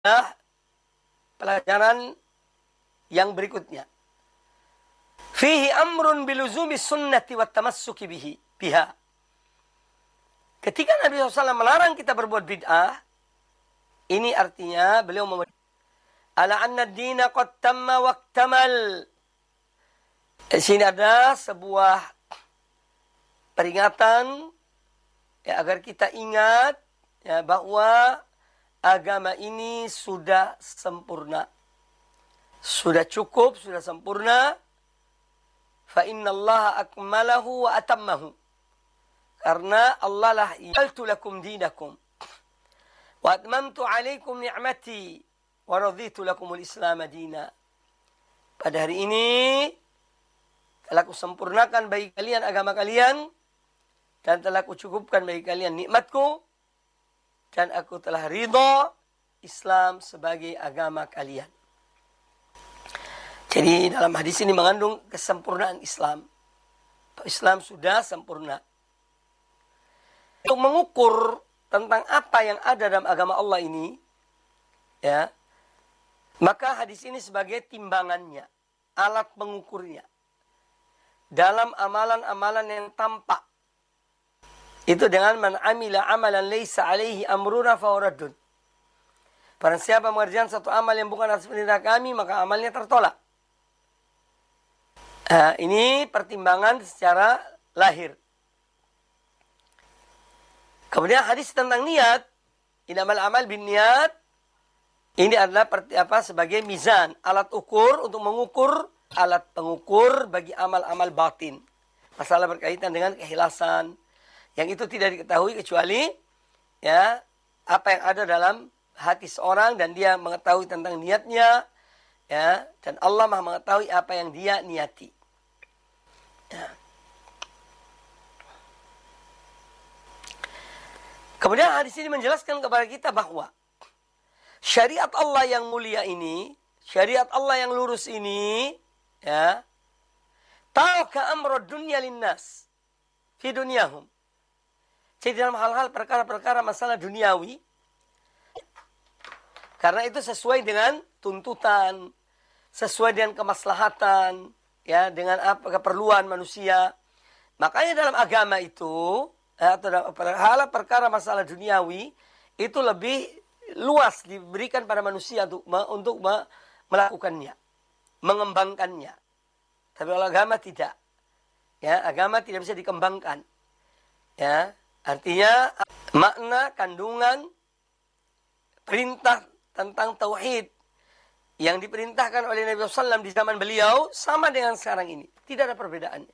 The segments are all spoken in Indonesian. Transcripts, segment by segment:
Nah, pelajaran yang berikutnya. Fihi amrun biluzumi sunnati wa tamassuki biha. Ketika Nabi SAW melarang kita berbuat bid'ah, ini artinya beliau ala anna ad-dina qad tamma wa iktamal. Di sini ada sebuah peringatan ya, agar kita ingat ya, bahwa agama ini sudah sempurna. Sudah cukup, sudah sempurna. Fa innallaha akmalahu wa atammahu. Karena Allah lah yaltu lakum dinakum. Wa atmamtu alaikum ni'mati. Wa raditu lakumul islam dina. Pada hari ini, telah kusempurnakan bagi kalian agama kalian. Dan telah kucukupkan bagi kalian nikmatku. Dan aku telah ridha Islam sebagai agama kalian. Jadi dalam hadis ini mengandung kesempurnaan Islam. Islam sudah sempurna. Untuk mengukur tentang apa yang ada dalam agama Allah ini, ya, maka hadis ini sebagai timbangannya, alat pengukurnya. Dalam amalan-amalan yang tampak. Itu dengan man amila amalan laisa alaihi amruna fawaradun. Barang siapa mengerjakan satu amal yang bukan atas perintah kami, maka amalnya tertolak. Ini pertimbangan secara lahir. Kemudian hadis tentang niat, innamal amal bin niat, ini adalah sebagai mizan, alat ukur untuk mengukur, alat pengukur bagi amal-amal batin. Masalah berkaitan dengan keikhlasan, yang itu tidak diketahui kecuali ya apa yang ada dalam hati seorang dan dia mengetahui tentang niatnya, ya, dan Allah Maha mengetahui apa yang dia niati. Ya. Kemudian hadis ini menjelaskan kepada kita bahwa syariat Allah yang mulia ini, syariat Allah yang lurus ini, ya, ta'aka amrud dunya linnas fi dunyahum. Jadi dalam hal-hal perkara-perkara masalah duniawi, karena itu sesuai dengan tuntutan, sesuai dengan kemaslahatan, ya, dengan apa keperluan manusia. Makanya dalam agama itu, atau dalam perkara masalah duniawi, itu lebih luas diberikan pada manusia untuk melakukannya, mengembangkannya. Tapi kalau agama tidak, ya, agama tidak bisa dikembangkan, ya. Artinya makna kandungan perintah tentang tauhid yang diperintahkan oleh Nabi SAW di zaman beliau sama dengan sekarang ini, tidak ada perbedaannya.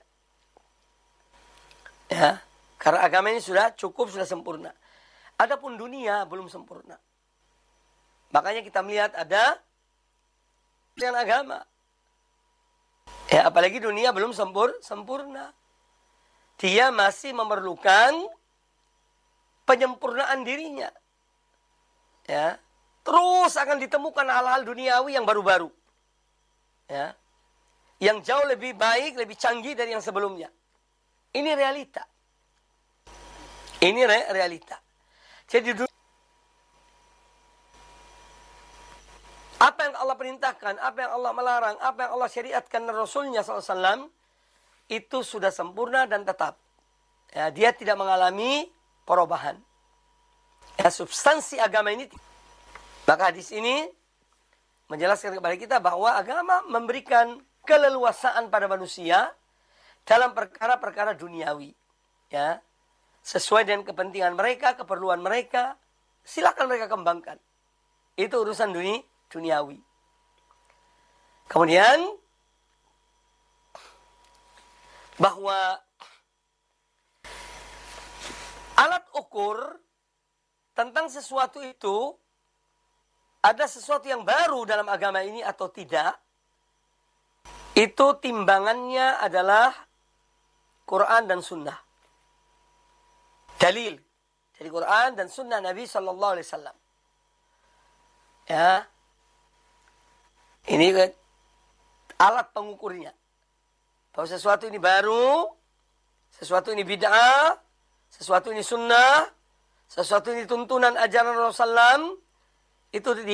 Ya, karena agama ini sudah cukup, sudah sempurna. Adapun dunia belum sempurna. Makanya kita melihat ada dengan agama. Ya, apalagi dunia belum sempurna. Dia masih memerlukan penyempurnaan dirinya. Ya, terus akan ditemukan hal-hal duniawi yang baru-baru. Ya. Yang jauh lebih baik, lebih canggih dari yang sebelumnya. Ini realita. Ini realita. Jadi apa yang Allah perintahkan, apa yang Allah melarang, apa yang Allah syariatkan dan Rasulnya SAW, itu sudah sempurna dan tetap. Ya, dia tidak mengalami perubahan. Ya, substansi agama ini. Maka hadis ini menjelaskan kepada kita bahwa agama memberikan keleluasaan pada manusia dalam perkara-perkara duniawi. Ya, sesuai dengan kepentingan mereka, keperluan mereka, silakan mereka kembangkan. Itu urusan duniawi. Kemudian bahwa alat ukur tentang sesuatu itu ada sesuatu yang baru dalam agama ini atau tidak, itu timbangannya adalah Quran dan Sunnah. Dalil dari Quran dan Sunnah Nabi Sallallahu Alaihi Wasallam. Ya, ini alat pengukurnya. Bahwa sesuatu ini baru, sesuatu ini bid'ah, sesuatu ini sunnah, sesuatu ini tuntunan ajaran Rasulullah SAW, itu